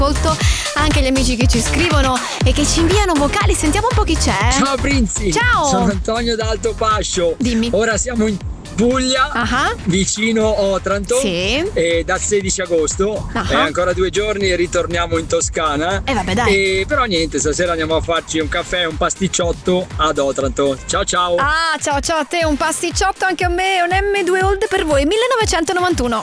ascolto, anche gli amici che ci scrivono e che ci inviano vocali. Sentiamo un po' chi c'è. Ciao Prinzi. Ciao. Sono Antonio da Altopascio. Dimmi. Ora siamo in Puglia, vicino Otranto, sì. E dal 16 agosto ancora 2 giorni e ritorniamo in Toscana. Vabbè, dai. Però niente, stasera andiamo a farci un caffè, un pasticciotto ad Otranto. Ciao ciao. Ciao a te, un pasticciotto anche a me, un M2 Old per voi, 1991.